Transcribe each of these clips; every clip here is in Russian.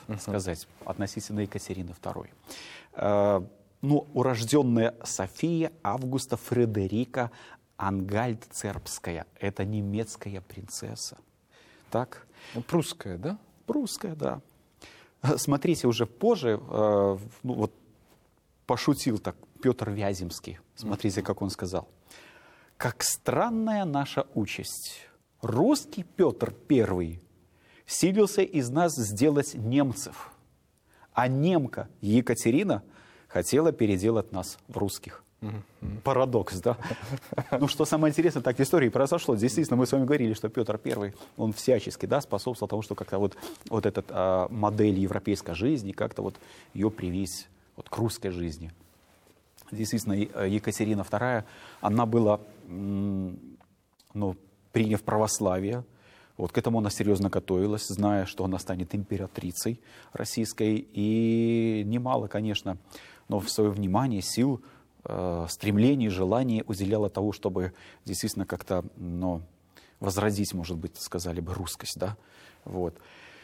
сказать, относительно Екатерины II. Ну, урожденная София Августа Фредерика Ангальд-Цербская. Это немецкая принцесса. Так? Прусская, да? Прусская, да. Смотрите, уже позже, ну, вот пошутил так Петр Вяземский. Смотрите, как он сказал. «Как странная наша участь. Русский Петр I силился из нас сделать немцев, а немка Екатерина хотела переделать нас в русских». Парадокс, да? Ну, что самое интересное, так в истории произошло. Действительно, мы с вами говорили, что Петр I, он всячески, да, способствовал тому, что как-то вот эта модель европейской жизни, как-то вот ее привить вот к русской жизни. Действительно, Екатерина II, она была, ну, приняв православие, вот к этому она серьезно готовилась, зная, что она станет императрицей российской, и немало, конечно, но в свое внимание, сил, стремлений, желаний уделяла того, чтобы действительно как-то, ну, возродить, может быть, сказали бы, русскость, да, вот.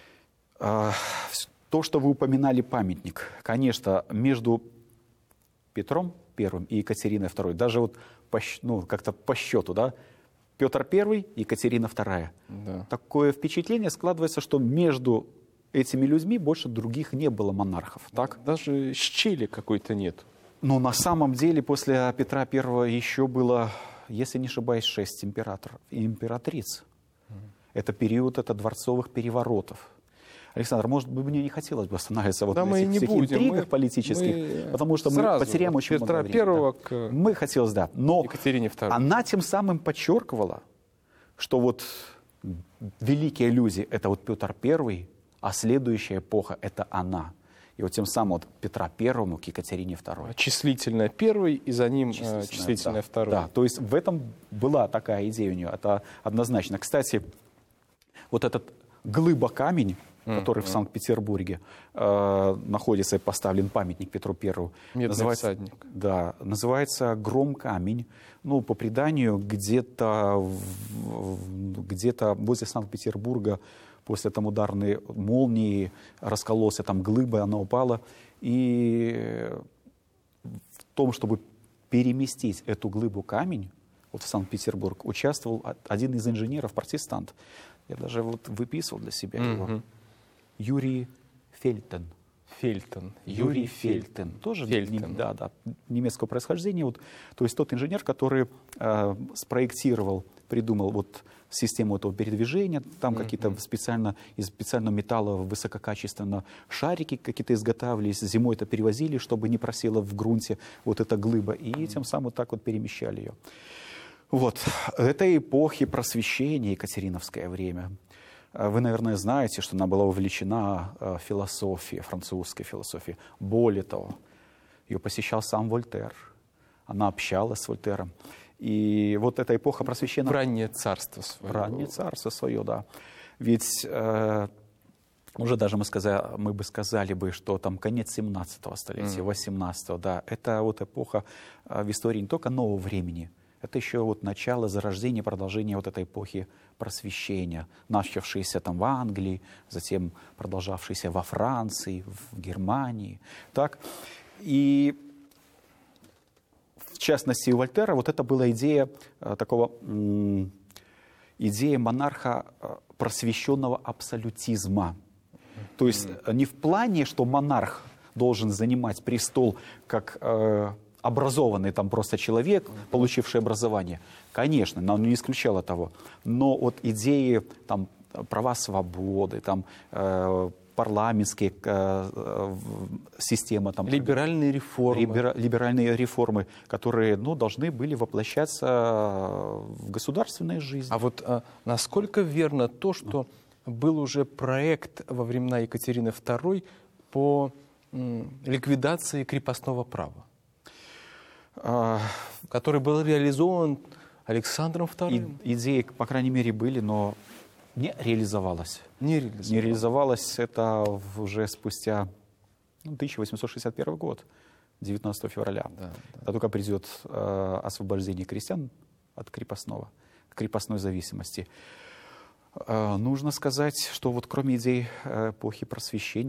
То, что вы упоминали памятник, конечно, между Петром I и Екатериной II, даже вот ну, как-то по счету, да, Петр I, Екатерина II. Да. Такое впечатление складывается, что между этими людьми больше других не было монархов. Так? Даже щели какой-то нет. Но на самом деле после Петра I еще было, если не ошибаюсь, 6 императоров и императриц. Это период дворцовых переворотов. Александр, может быть, мне не хотелось бы останавливаться вот на этих всех интригах политических, потому что мы потеряем очень много времени. Петра I к мы хотелось, да. Но Екатерине II. Она тем самым подчеркивала, что вот великие люди — это вот Петр I, а следующая эпоха — это она. И вот тем самым от Петра I к Екатерине II. Числительная первый, и за ним числительная второй. Да, то есть в этом была такая идея у нее, это однозначно. Кстати, вот этот глыба-камень, который в Санкт-Петербурге находится и поставлен памятник Петру Первому. Называется, да, называется Гром-камень. Ну, по преданию, где-то возле Санкт-Петербурга после там ударной молнии раскололся там глыба, она упала. И в том, чтобы переместить эту глыбу-камень вот в Санкт-Петербург, участвовал один из инженеров-протестант. Я даже вот выписывал для себя его. Юрий Фельтен. Юрий Фельтен. Тоже да, немецкого происхождения. Вот, то есть тот инженер, который спроектировал, придумал вот систему этого передвижения, там какие-то из специального металла высококачественно шарики какие-то изготавливались, зимой это перевозили, чтобы не просело в грунте вот эта глыба, и тем самым вот так вот перемещали ее. Вот, это эпохи просвещения, екатериновское время. Вы, наверное, знаете, что она была увлечена философией, французской философией. Более того, ее посещал сам Вольтер. Она общалась с Вольтером. И вот эта эпоха просвещения... В раннее царство свое. Раннее царство свое, да. Ведь уже даже мы бы сказали, что там конец 17-го столетия, 18-го, да. Это вот эпоха в истории не только нового времени, это еще вот начало, зарождение, продолжение вот этой эпохи просвещения, начавшейся там в Англии, затем продолжавшейся во Франции, в Германии. Так? И в частности у Вольтера вот это была идея идея монарха просвещенного абсолютизма. То есть не в плане, что монарх должен занимать престол как образованный там просто человек, получивший образование. Конечно, но он не исключал того. Но вот идеи там, права свободы, там, парламентские системы. Там, либеральные реформы. Либеральные реформы, которые должны были воплощаться в государственной жизни. А вот насколько верно то, что был уже проект во времена Екатерины II по ликвидации крепостного права, который был реализован Александром II. Идеи, по крайней мере, были, но не реализовалось. Не реализовалось это уже спустя 1861 год, 19 февраля. Это только придет освобождение крестьян от крепостной зависимости. Нужно сказать, что вот кроме идей эпохи просвещения,